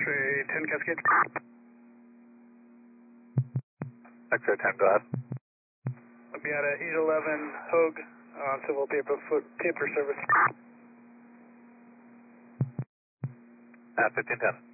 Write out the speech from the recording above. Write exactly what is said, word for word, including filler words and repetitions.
X-ray ten Cascade. X-ray ten, go ahead. I'll be at a eight eleven Hogue on civil paper foot paper service. At fifteen ten.